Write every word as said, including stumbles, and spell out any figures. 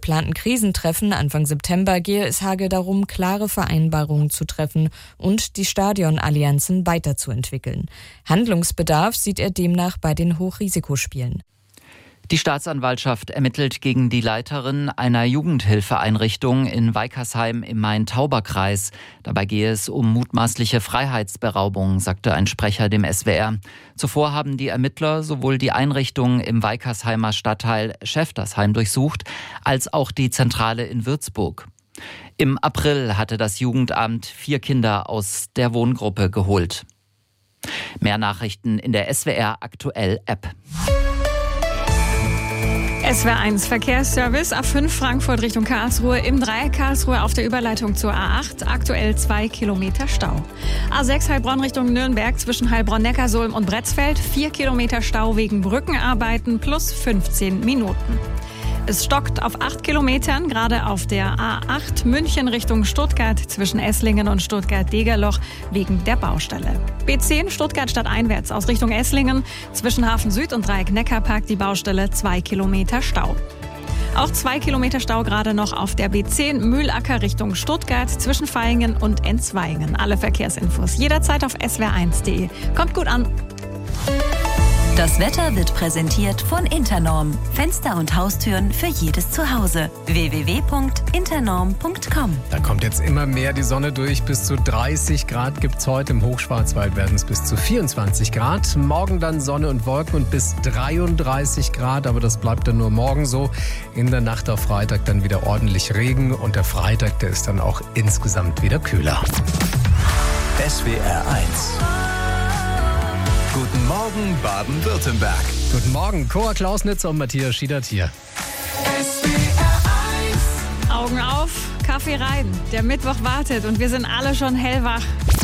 geplanten Krisentreffen Anfang September gehe es Hage darum, klare Vereinbarungen zu treffen und die Stadionallianzen weiterzuentwickeln. Handlungsbedarf sieht er demnach bei den Hochrisikospielen. Die Staatsanwaltschaft ermittelt gegen die Leiterin einer Jugendhilfeeinrichtung in Weikersheim im Main-Tauber-Kreis. Dabei gehe es um mutmaßliche Freiheitsberaubung, sagte ein Sprecher dem S W R. Zuvor haben die Ermittler sowohl die Einrichtung im Weikersheimer Stadtteil Schäftersheim durchsucht, als auch die Zentrale in Würzburg. Im April hatte das Jugendamt vier Kinder aus der Wohngruppe geholt. Mehr Nachrichten in der S W R Aktuell App. S W R eins Verkehrsservice, A fünf Frankfurt Richtung Karlsruhe, im Dreieck Karlsruhe auf der Überleitung zur A acht, aktuell zwei Kilometer Stau. A sechs Heilbronn Richtung Nürnberg zwischen Heilbronn-Neckarsulm und Bretzfeld, vier Kilometer Stau wegen Brückenarbeiten plus fünfzehn Minuten. Es stockt auf acht Kilometern, gerade auf der A acht München Richtung Stuttgart zwischen Esslingen und Stuttgart-Degerloch wegen der Baustelle. B zehn Stuttgart stadteinwärts aus Richtung Esslingen zwischen Hafen Süd und Dreieck Neckarpark die Baustelle, zwei Kilometer Stau. Auch zwei Kilometer Stau gerade noch auf der B zehn Mühlacker Richtung Stuttgart zwischen Vaihingen und Enzweigen. Alle Verkehrsinfos jederzeit auf s w r eins punkt de. Kommt gut an! Das Wetter wird präsentiert von Internorm. Fenster und Haustüren für jedes Zuhause. w w w punkt internorm punkt com. Da kommt jetzt immer mehr die Sonne durch. Bis zu dreißig Grad gibt es heute. Im Hochschwarzwald werden es bis zu vierundzwanzig Grad. Morgen dann Sonne und Wolken und bis dreiunddreißig Grad. Aber das bleibt dann nur morgen so. In der Nacht auf Freitag dann wieder ordentlich Regen. Und der Freitag, der ist dann auch insgesamt wieder kühler. S W R eins. Guten Morgen, Baden-Württemberg. Guten Morgen, Cora Klausnitzer und Matthias Schiedert hier. S W R eins. Augen auf, Kaffee rein. Der Mittwoch wartet und wir sind alle schon hellwach.